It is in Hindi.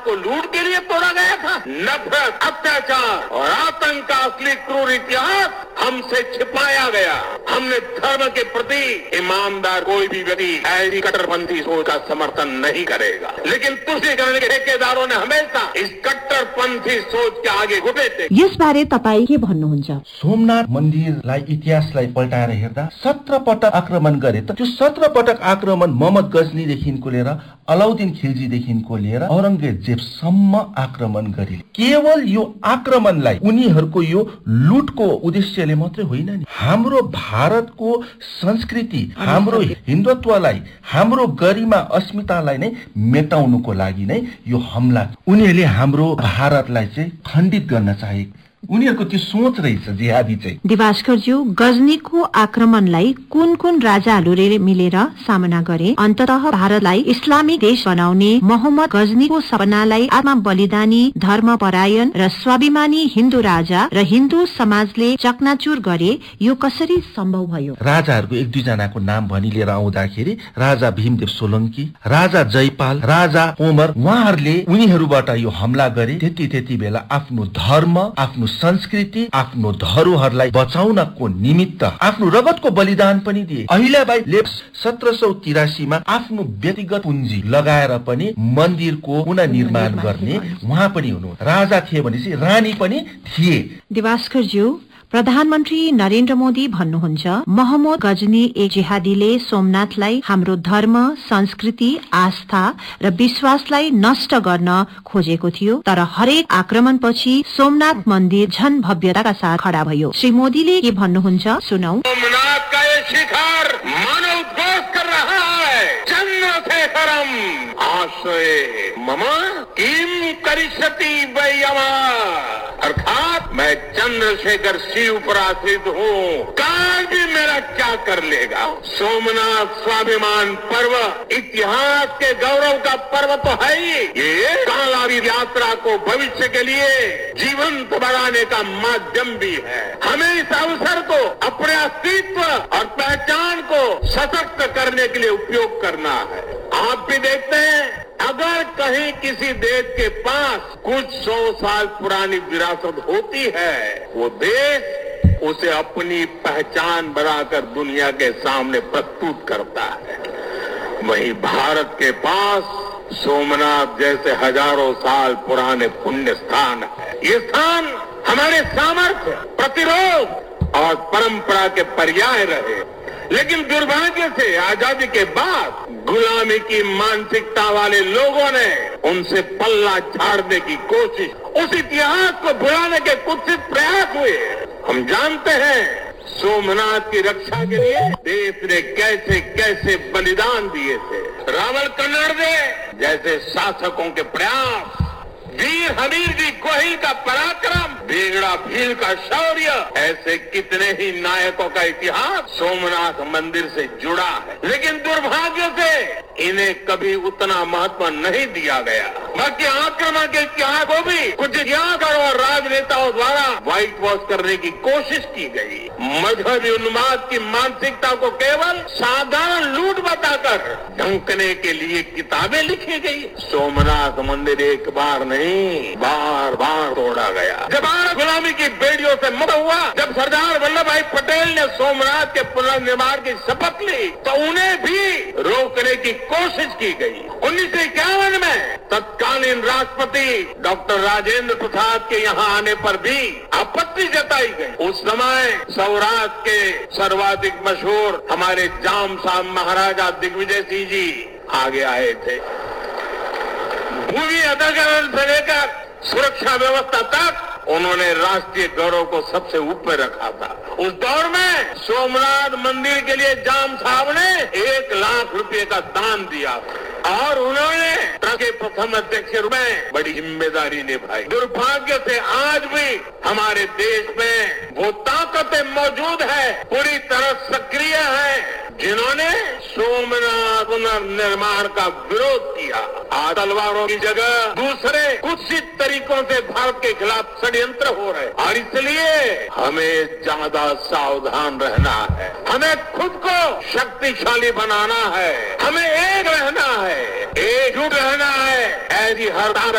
को लूट के लिए तोड़ा गया था। नफरत, अत्याचार और आतंक का असली क्रूर इतिहास हमसे छिपाया गया। हमने धर्म के प्रति ईमानदार कोई भी व्यक्ति ऐसी कट्टरपंथी सोच का समर्थन नहीं करेगा, लेकिन तुष्टिकरण के ठेकेदारों ने हमेशा इस कट्टरपन्थी सोच के आगे घुटे थे। यसबारे तपाईँ के भन्नुहुन्छ? सोमनाथ मन्दिरलाई इतिहासलाई पल्टाएर हेर्दा 17 पटक आक्रमण गरे त त्यो 17 पटक आक्रमण मोहम्मद गजनीदेखिको लिएर अलाउद्दिन खिल्जीदेखिको लिएर औरंगजेबसम्म आक्रमण गरे। केवल यो आक्रमणलाई उनीहरूको यो लुटको उद्देश्यले मात्रै होइन नि, हाम्रो भारतको संस्कृति, हाम्रो हिन्दुत्वलाई, हाम्रो गरिमा अस्मितालाई नै मेटाउनुको लागि नै यो हमला। उनीहरूले हाम्रो भारतलाई चाहिँ खण्डित गर्न चाहेको, उनीहरूको त्यो सोच रहेछ जिहादी चाहिँ। दिवास्करज्यू, गजनीको आक्रमणलाई कुन कुन राजाहरूले मिलेर सामना गरे? अन्ततः भारतलाई इस्लामिक देश बनाउने मोहम्मद गजनीको सपनालाई आत्मा बलिदानी, धर्मपरायण र स्वाभिमानी हिन्दू राजा र हिन्दू समाजले चकनाचुर गरे। यो कसरी सम्भव भयो? राजाहरूको एक दुई जनाको नाम भनी लिएर आउँदाखेरि राजा भीमदेव सोलंकी, राजा जयपाल, राजा तोमर, उहाँहरूले उनीहरूबाट यो हमला गरे। त्यति बेला आफ्नो धर्म, आफ्नो संस्कृति, आफ्नो धरोहरलाई बचाउनको निमित्त आफ्नो रगतको बलिदान पनि दिए। अहिल्याबाईले 1783 मा आफ्नो व्यक्तिगत पुँजी लगाएर पनि मन्दिरको पुनर्निर्माण गर्ने उहाँ पनि हुनु। राजा थिए भनेपछि रानी पनि थिए। दिवास्करज्यू, प्रधानमन्त्री नरेन्द्र मोदी भन्नुहुन्छ मोहम्मद गजनी एक जिहादीले सोमनाथलाई हाम्रो धर्म, संस्कृति, आस्था र विश्वासलाई नष्ट गर्न खोजेको थियो, तर हरेक आक्रमणपछि सोमनाथ मन्दिर झन भव्यताका साथ खडा भयो। श्री मोदीले के भन्नुहुन्छ सुनौ। सोमनाथ का ये शिखर मानव उद्घोष कर रहा है, चन्द्रशेखरम आश्रय मम किम करिष्यति वयमा, अर्थात मैं चंद्रशेखर शिव पर आश्रित हूँ, काल भी मेरा क्या कर लेगा। सोमनाथ स्वाभिमान पर्व इतिहास के गौरव का पर्व तो है ही, ये कालावीर यात्रा को भविष्य के लिए जीवंत बनाने का माध्यम भी है। हमें इस अवसर को अपने अस्तित्व और पहचान को सशक्त करने के लिए उपयोग करना है। आप भी देखते हैं, अगर कहीं किसी देश के पास कुछ 100 साल पुरानी विरासत होती है, वो देश उसे अपनी पहचान बनाकर दुनिया के सामने प्रस्तुत करता है। वहीं भारत के पास सोमनाथ जैसे हजारों साल पुराने पुण्य स्थान है। ये स्थान हमारे सामर्थ्य, प्रतिरोध और परंपरा के पर्याय रहे, लेकिन दुर्भाग्य से आजादी के बाद गुलामी की मानसिकता वाले लोगों ने उनसे पल्ला झाड़ने की कोशिश, उस इतिहास को भुलाने के कुत्सित प्रयास हुए। हम जानते हैं सोमनाथ की रक्षा के लिए देश ने कैसे कैसे बलिदान दिए थे। रावल कन्नड़ जैसे शासकों के प्रयास, वीर हमीर जी गोहिल का पराक्रम, बेगड़ा भील का शौर्य, ऐसे कितने ही नायकों का इतिहास सोमनाथ मंदिर से जुड़ा है। लेकिन दुर्भाग्य से इन्हें कभी उतना महत्व नहीं दिया गया। बाकी आक्रमण के इतिहास को भी कुछ इतिहासकारों और राजनेताओं द्वारा व्हाइट वॉश करने की कोशिश की गई। मजहबी उन्माद की मानसिकता को केवल साधारण लूट बताकर ढंकने के लिए किताबें लिखी गई। सोमनाथ मंदिर एक बार नहीं, बार बार तोड़ा गया। जब भारत गुलामी की बेड़ियों से मुक्त हुआ, जब सरदार वल्लभ भाई पटेल ने सोमनाथ के पुनर्निर्माण की शपथ ली, तो उन्हें भी रोकने की कोशिश की गई। 1951 में तत्कालीन राष्ट्रपति डॉक्टर राजेंद्र प्रसाद के यहाँ आने पर भी आपत्ति जताई गई। उस समय सौराष्ट्र के सर्वाधिक मशहूर हमारे जाम साहब महाराजा दिग्विजय सिंह जी आगे आए थे। भूमि अधिग्रहण से लेकर सुरक्षा व्यवस्था तक उन्होंने राष्ट्रीय गौरव को सबसे ऊपर रखा था। उस दौर में सोमनाथ मंदिर के लिए जाम साहब ने 1 लाख रुपए का दान दिया और उन्होंने ट्रस्ट के प्रथम अध्यक्ष में बड़ी जिम्मेदारी निभाई। दुर्भाग्य से आज भी हमारे देश में वो ताकतें मौजूद है, पूरी तरह सक्रिय है, जिन्होंने सोमनाथ पुनर्निर्माण का विरोध किया। आज तलवारों की जगह दूसरे कुत्सित तरीकों से भारत के खिलाफ षड्यंत्र हो रहे, और इसलिए हमें ज्यादा सावधान रहना है। हमें खुद को शक्तिशाली बनाना है, हमें एक रहना है, एकजुट रहना है। ऐसी हर